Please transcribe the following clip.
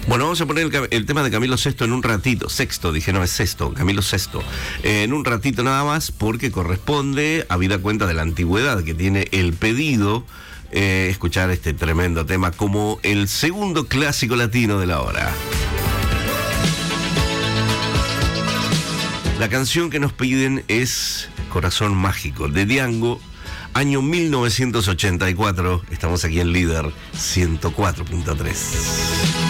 Bueno, vamos a poner el tema de Camilo Sesto en un ratito. Sexto, dije, no, es Sesto, Camilo Sesto. En un ratito nada más, porque corresponde, habida cuenta de la antigüedad que tiene el pedido, escuchar este tremendo tema como el segundo clásico latino de la hora. La canción que nos piden es Corazón Mágico, de Diango, año 1984. Estamos aquí en Líder 104.3.